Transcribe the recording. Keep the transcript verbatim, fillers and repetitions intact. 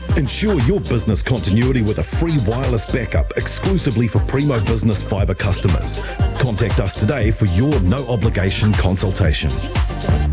Ensure your business continuity with a free wireless backup exclusively for Primo Business Fibre customers. Contact us today for your no obligation consultation.